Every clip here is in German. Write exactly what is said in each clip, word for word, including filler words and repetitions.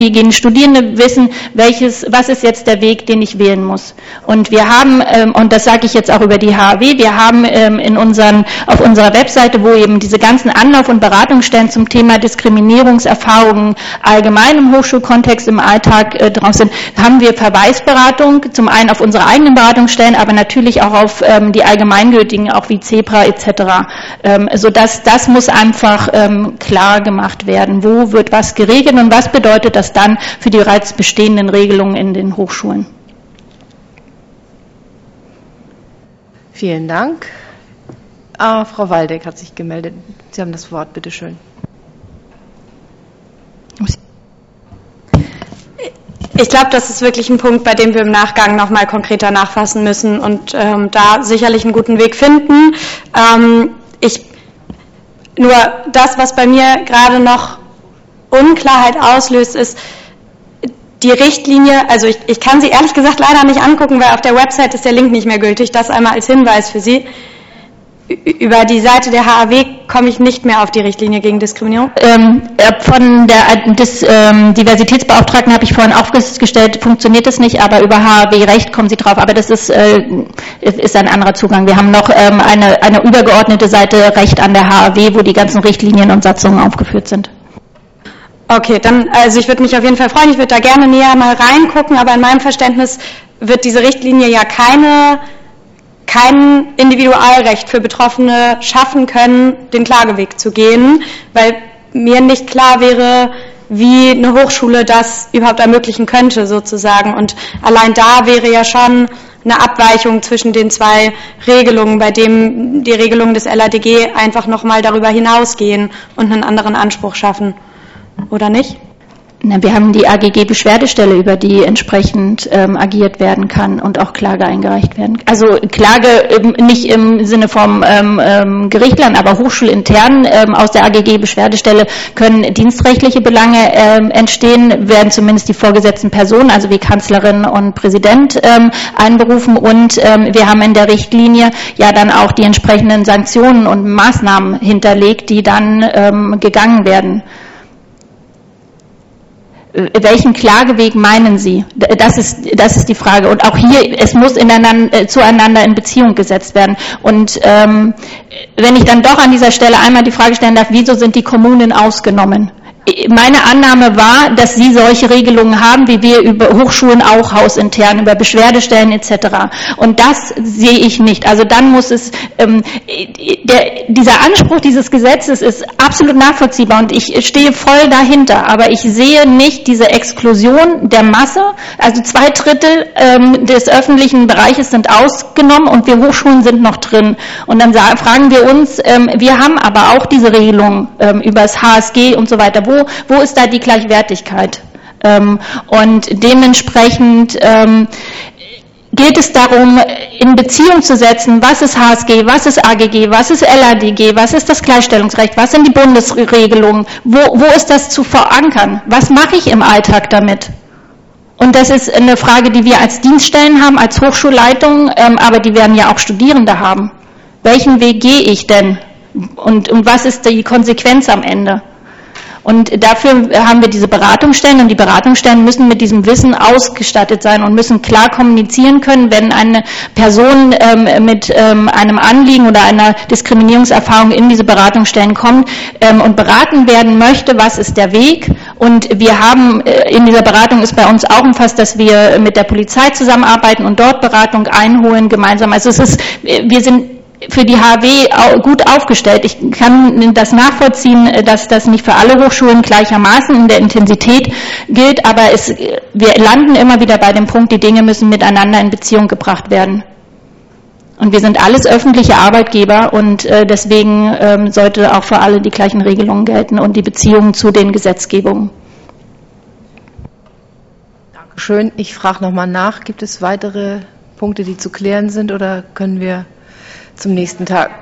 diejenigen Studierende wissen, welches, was ist jetzt der Weg, den ich wählen muss. Und wir haben, ähm, und das sage ich jetzt auch über die H A W, wir haben ähm, in unseren, auf unserer Webseite, wo eben diese ganzen Anlauf- und Beratungsstellen zum Thema Diskriminierungserfahrungen allgemein im Hochschulkontext im Alltag äh, drauf sind, haben wir Verweisberatung, zum einen auf unsere eigenen Beratungsstellen, aber natürlich auch auf ähm, die allgemeingültigen, auch wie Zebra et cetera. Ähm, sodass das muss einfach ähm, klar gemacht werden, wo wird was geregelt und was bedeutet das dann für die bereits bestehenden Regelungen in den Hochschulen. Vielen Dank. Ah, Frau Waldeck hat sich gemeldet. Sie haben das Wort, bitte schön. Ich glaube, das ist wirklich ein Punkt, bei dem wir im Nachgang noch mal konkreter nachfassen müssen und ähm, da sicherlich einen guten Weg finden. Ähm, ich, nur das, was bei mir gerade noch Unklarheit auslöst, ist die Richtlinie, also ich, ich kann sie ehrlich gesagt leider nicht angucken, weil auf der Website ist der Link nicht mehr gültig, das einmal als Hinweis für Sie. Über die Seite der H A W komme ich nicht mehr auf die Richtlinie gegen Diskriminierung. Ähm, von der des, ähm, Diversitätsbeauftragten habe ich vorhin aufgestellt, funktioniert das nicht, aber über H A W-Recht kommen Sie drauf, aber das ist, äh, ist ein anderer Zugang. Wir haben noch ähm, eine, eine übergeordnete Seite Recht an der H A W, wo die ganzen Richtlinien und Satzungen aufgeführt sind. Okay, dann, also ich würde mich auf jeden Fall freuen, ich würde da gerne näher mal reingucken, aber in meinem Verständnis wird diese Richtlinie ja keine, kein Individualrecht für Betroffene schaffen können, den Klageweg zu gehen, weil mir nicht klar wäre, wie eine Hochschule das überhaupt ermöglichen könnte sozusagen. Und allein da wäre ja schon eine Abweichung zwischen den zwei Regelungen, bei dem die Regelungen des L A D G einfach nochmal darüber hinausgehen und einen anderen Anspruch schaffen. Oder nicht? Na, wir haben die A G G-Beschwerdestelle, über die entsprechend ähm, agiert werden kann und auch Klage eingereicht werden. Also Klage ähm, nicht im Sinne vom ähm, ähm, Gerichtler, aber hochschulintern ähm, aus der A G G-Beschwerdestelle können dienstrechtliche Belange ähm, entstehen, werden zumindest die vorgesetzten Personen, also wie Kanzlerin und Präsident, ähm, einberufen und ähm, wir haben in der Richtlinie ja dann auch die entsprechenden Sanktionen und Maßnahmen hinterlegt, die dann ähm, gegangen werden. Welchen Klageweg meinen Sie? Das ist, das ist die Frage. Und auch hier, es muss ineinander, zueinander in Beziehung gesetzt werden. Und ähm, wenn ich dann doch an dieser Stelle einmal die Frage stellen darf, wieso sind die Kommunen ausgenommen? Meine Annahme war, dass Sie solche Regelungen haben, wie wir über Hochschulen auch hausintern, über Beschwerdestellen et cetera. Und das sehe ich nicht. Also dann muss es, ähm, der, dieser Anspruch dieses Gesetzes ist absolut nachvollziehbar und ich stehe voll dahinter. Aber ich sehe nicht diese Exklusion der Masse. Also zwei Drittel ähm, des öffentlichen Bereiches sind ausgenommen und wir Hochschulen sind noch drin. Und dann sagen, fragen wir uns, ähm, wir haben aber auch diese Regelungen ähm, über das H S G und so weiter. Wo, wo ist da die Gleichwertigkeit? Ähm, und dementsprechend ähm, geht es darum, in Beziehung zu setzen, was ist H S G, was ist A G G, was ist L A D G, was ist das Gleichstellungsrecht, was sind die Bundesregelungen, wo, wo ist das zu verankern? Was mache ich im Alltag damit? Und das ist eine Frage, die wir als Dienststellen haben, als Hochschulleitung, ähm, aber die werden ja auch Studierende haben. Welchen Weg gehe ich denn? Und, und was ist die Konsequenz am Ende? Und dafür haben wir diese Beratungsstellen und die Beratungsstellen müssen mit diesem Wissen ausgestattet sein und müssen klar kommunizieren können, wenn eine Person ähm, mit ähm, einem Anliegen oder einer Diskriminierungserfahrung in diese Beratungsstellen kommt ähm, und beraten werden möchte, was ist der Weg. Und wir haben äh, in dieser Beratung ist bei uns auch umfasst, dass wir mit der Polizei zusammenarbeiten und dort Beratung einholen gemeinsam. Also es ist, wir sind für die H W gut aufgestellt. Ich kann das nachvollziehen, dass das nicht für alle Hochschulen gleichermaßen in der Intensität gilt, aber es, wir landen immer wieder bei dem Punkt, die Dinge müssen miteinander in Beziehung gebracht werden. Und wir sind alles öffentliche Arbeitgeber und äh, deswegen ähm, sollte auch für alle die gleichen Regelungen gelten und die Beziehungen zu den Gesetzgebungen. Dankeschön. Ich frage nochmal nach. Gibt es weitere Punkte, die zu klären sind oder können wir zum nächsten Tag?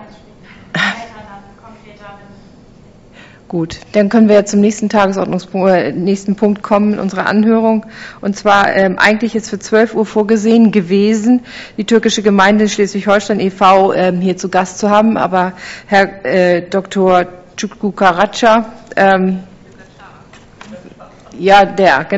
Gut, dann können wir ja zum nächsten Tagesordnungspunkt, äh, nächsten Punkt kommen in unserer Anhörung. Und zwar ähm, eigentlich ist für zwölf Uhr vorgesehen gewesen, die türkische Gemeinde Schleswig-Holstein e V ähm, hier zu Gast zu haben. Aber Herr äh, Doktor Çukur Karaca, ähm, Ja, der,